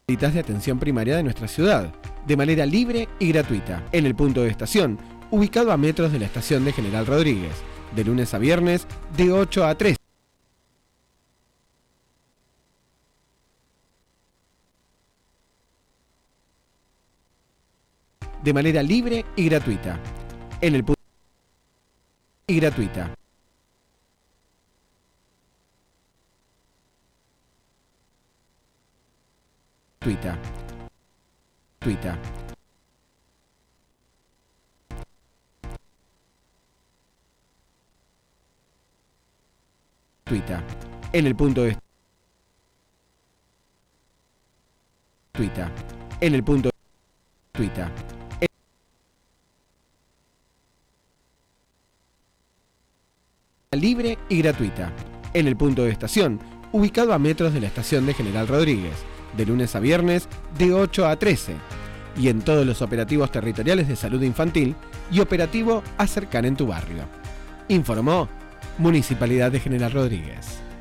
de atención primaria de nuestra ciudad, de manera libre y gratuita, en el punto de estación, ubicado a metros de la estación de General Rodríguez, de lunes a viernes, de 8 a 13. De manera libre y gratuita, en el punto y gratuita. Tuita. Tuita. Tuita. En el punto de Tuita. En el punto Tuita. Libre y gratuita, en el punto de estación, ubicado a metros de la estación de General Rodríguez, de lunes a viernes, de 8 a 13, y en todos los operativos territoriales de salud infantil y operativo Acercar en tu barrio. Informó Municipalidad de General Rodríguez.